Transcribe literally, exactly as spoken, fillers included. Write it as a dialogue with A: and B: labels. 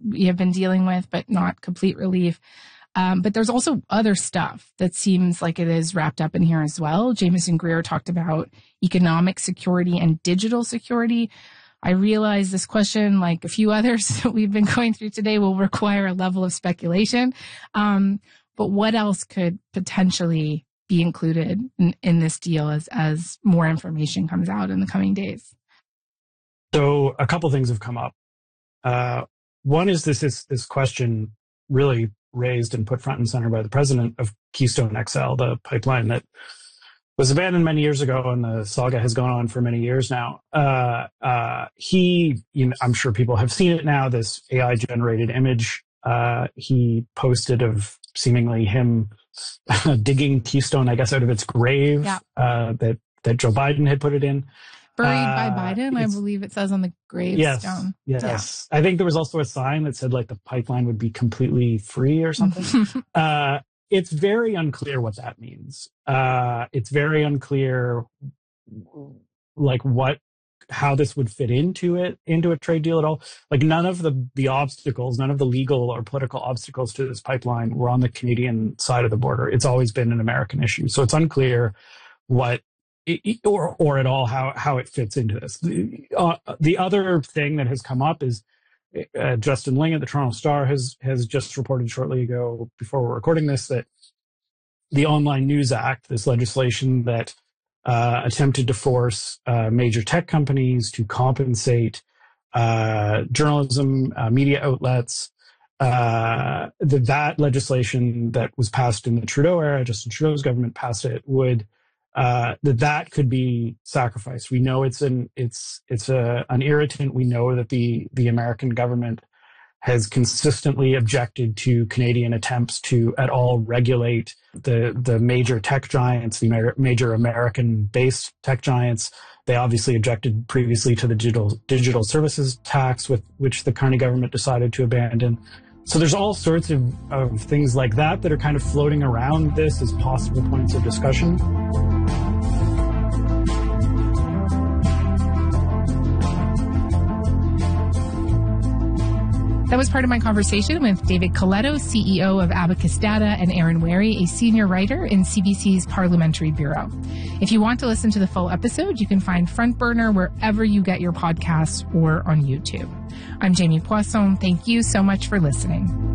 A: we have been dealing with, but not complete relief. Um, but there's also other stuff that seems like it is wrapped up in here as well. Jameson Greer talked about economic security and digital security. I realize this question, like a few others that we've been going through today, will require a level of speculation. Um, but what else could potentially be included in, in this deal as, as more information comes out in the coming days?
B: So a couple things have come up. Uh, one is this, this, this question really raised and put front and center by the president of Keystone X L, the pipeline that was abandoned many years ago, and the saga has gone on for many years now. Uh, uh, he, you know, I'm sure people have seen it now, this A I-generated image uh, he posted of seemingly him digging Keystone, I guess, out of its grave,
A: yeah.
B: uh, that, that Joe Biden had put it in.
A: Buried
B: uh,
A: by Biden, I believe it says on the gravestone.
B: Yes, yes. Yeah. I think there was also a sign that said, like, the pipeline would be completely free or something. uh, it's very unclear what that means. Uh, it's very unclear, like, what, how this would fit into it, into a trade deal at all. Like, none of the, the obstacles, none of the legal or political obstacles to this pipeline were on the Canadian side of the border. It's always been an American issue. So it's unclear what, or or at all how how it fits into this. The, uh, the other thing that has come up is uh, Justin Ling at the Toronto Star has has just reported shortly ago, before we're recording this, that the Online News Act, this legislation that uh, attempted to force uh, major tech companies to compensate uh, journalism, uh, media outlets, uh, that that legislation that was passed in the Trudeau era, Justin Trudeau's government passed it, would Uh, that that could be sacrificed. We know it's an it's it's a an irritant. We know that the the American government has consistently objected to Canadian attempts to at all regulate the the major tech giants, the major American-based tech giants. They obviously objected previously to the digital digital services tax, with which the Carney government decided to abandon. So there's all sorts of, of things like that that are kind of floating around this as possible points of discussion.
A: That was part of my conversation with David Coletto, C E O of Abacus Data, and Aaron Wary, a senior writer in C B C's Parliamentary Bureau. If you want to listen to the full episode, you can find Front Burner wherever you get your podcasts or on YouTube. I'm Jamie Poisson. Thank you so much for listening.